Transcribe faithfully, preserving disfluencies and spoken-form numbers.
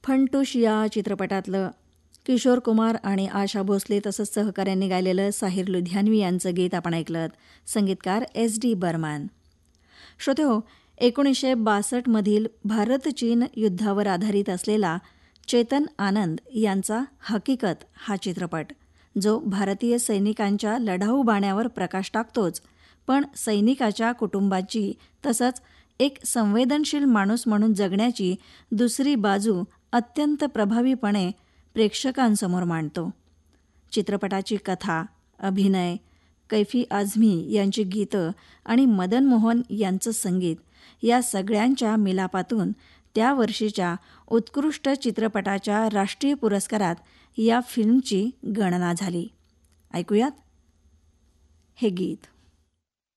फंटूश या चित्रपटातलं किशोर कुमार आणि आशा भोसले तसंच सहकाऱ्यांनी गायलेलं साहिर लुधियानवी यांचं गीत आपण ऐकलं. संगीतकार एस डी बर्मन. श्रोतेहो, एकोणीसशे बासष्टमधील भारत चीन युद्धावर आधारित असलेला चेतन आनंद यांचा हकीकत हा चित्रपट, जो भारतीय सैनिकांच्या लढाऊ बाण्यावर प्रकाश टाकतोच, पण सैनिकाच्या कुटुंबाची तसंच एक संवेदनशील माणूस म्हणून जगण्याची दुसरी बाजू अत्यंत प्रभावीपणे प्रेक्षकांसमोर मांडतो. चित्रपटाची कथा, अभिनय, कैफी आझमी यांची गीतं आणि मदन मोहन यांचं संगीत या सगळ्यांच्या मिलापातून त्या वर्षीच्या उत्कृष्ट चित्रपटाच्या राष्ट्रीय पुरस्कारात या फिल्मची गणना झाली. ऐकूयात हे गीत.